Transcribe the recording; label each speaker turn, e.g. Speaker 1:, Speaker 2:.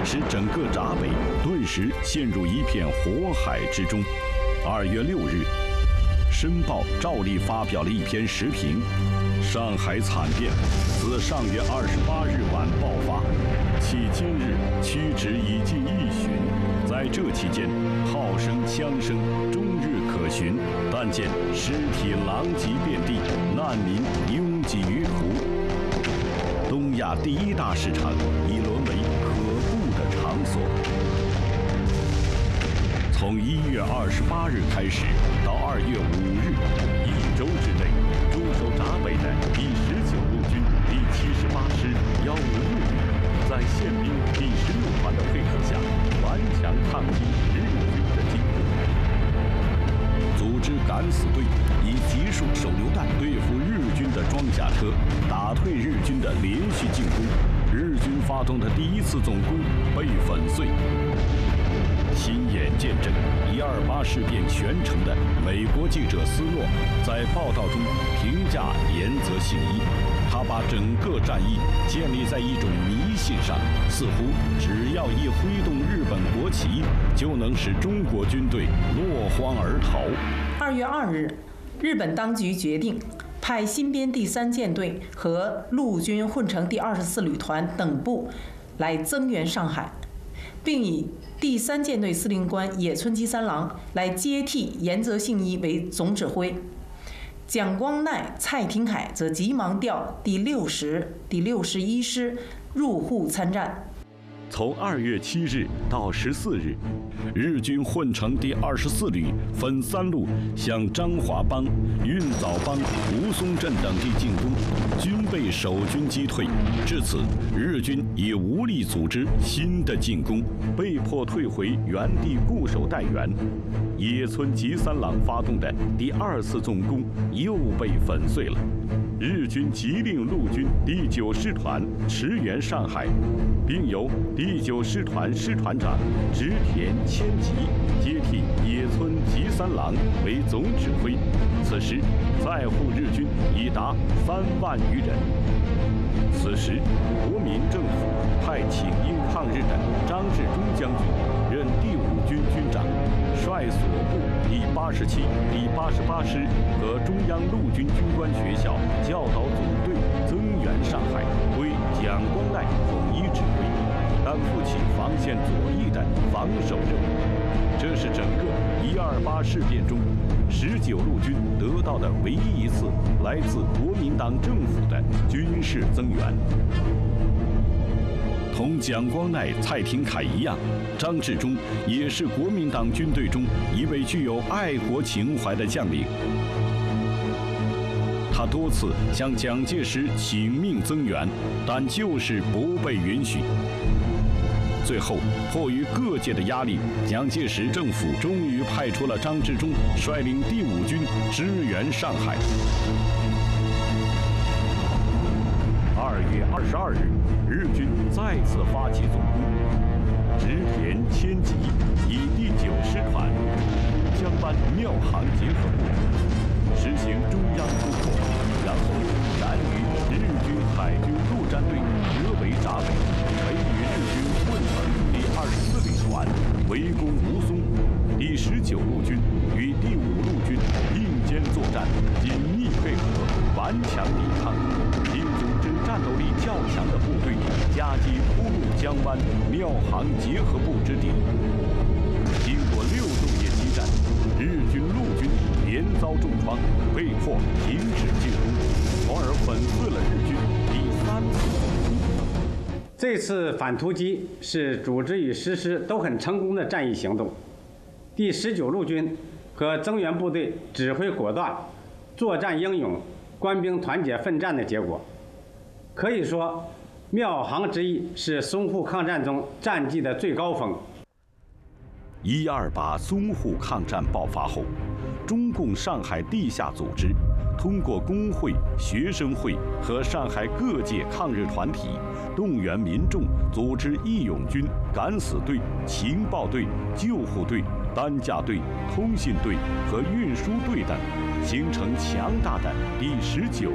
Speaker 1: 使整个闸北顿时陷入一片火海之中。2月6日，《申报》照例发表了一篇时评：上海惨变自上月28日晚爆发，迄今日屈指已近1旬。在这期间，炮声、枪声终日可寻，但见尸体狼藉遍地，难民拥挤于途。东亚第1大市场已沦为可怖的场所。从1月28日开始到2月5日，1周之内，驻守闸北的第19路军第78师156旅，在宪兵第16团的配合下，顽强抗击日军的进攻，组织敢死队以集束手榴弹对付日军的装甲车，打退日军的连续进攻。日军发动的第1次总攻被粉碎。亲眼见证128事变全程的美国记者斯诺在报道中评价岩泽信一，他把整个战役建立在一种迷信上，似乎只要一挥动日本国旗，就能使中国军队落荒而逃。
Speaker 2: 2月2日，日本当局决定派新编第3舰队和陆军混成第24旅团等部来增援上海，并以第3舰队司令官野村吉三郎来接替岩泽信一为总指挥。蒋光鼐、蔡廷锴则急忙调第60、第61师入沪参战。
Speaker 1: 从2月7日到14日，日军混成第24旅分3路向彰华帮、运枣帮、吴淞镇等地进攻，均被守军击退。至此，日军已无力组织新的进攻，被迫退回原地固守待援。野村吉三郎发动的第2次总攻又被粉碎了。日军急令陆军第9师团驰援上海，并由第9师团师团长织田谦吉接替野村吉三郎为总指挥。此时，在沪日军已达3万余人。此时，国民政府派请缨抗日的张治中将军任第5军军长，率所部第87、第88师和中央陆军军官学校教导总队增援上海，归蒋光鼐统一指挥，担负起防线左翼的防守任务。这是整个128事变中19路军得到的唯一一次来自国民党政府的军事增援。同蒋光鼐、蔡廷锴一样，张治中也是国民党军队中一位具有爱国情怀的将领。他多次向蒋介石请命增援，但就是不被允许。最后，迫于各界的压力，蒋介石政府终于派出了张治中率领第5军支援上海。2月22日，日军再次发起总攻，织田谦吉以第9师团江湾庙行结合部实行中央突破，然后然与日军海军陆战队合围闸北，培与日军混成第24旅团围攻吴淞，第19路军与第5路军并肩作战，紧密配合，顽强抵抗，并组织战斗力较强的部队夹击突入江湾庙行结合部之敌。经过6昼夜激战，日军陆军连遭重创，被迫停止进攻，从而粉碎了日军第3次总攻。
Speaker 3: 这次反突击是组织与实施都很成功的战役行动。第19路军和增援部队指挥果断，作战英勇，官兵团结奋战的结果。可以说，庙行之役是淞沪抗战中战绩的最高峰。
Speaker 1: 128淞沪抗战爆发后，中共上海地下组织通过工会、学生会和上海各界抗日团体，动员民众组织义勇军、敢死队、情报队、救护队、担架队、通信队和运输队等，形成强大的第19